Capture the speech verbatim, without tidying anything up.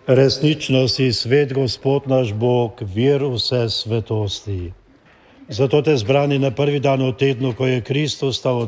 Resnično si svet Gospod naš Bog, vir vse svetosti. Zato te zbrani na prvi dan v tednu, ko je Kristus stal